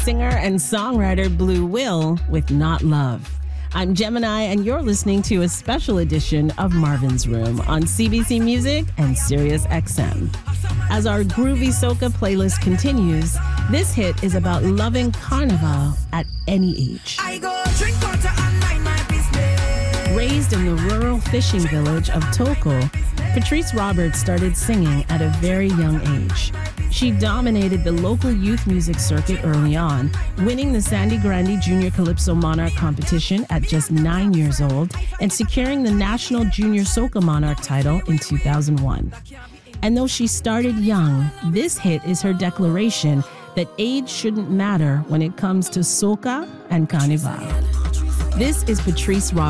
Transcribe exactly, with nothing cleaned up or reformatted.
Singer and songwriter Blue Will with Not Love. I'm Gemini, and you're listening to a special edition of Marvin's Room on C B C Music and Sirius X M. As our groovy soca playlist continues, this hit is about loving Carnival at any age. I go drink water and mind my business. Raised in the rural fishing village of Toko, Patrice Roberts started singing at a very young age. She dominated the local youth music circuit early on, winning the Sandy Grande Junior Calypso Monarch competition at just nine years old and securing the National Junior Soca Monarch title in two thousand one. And though she started young, this hit is her declaration that age shouldn't matter when it comes to soca and carnival. This is Patrice Roberts.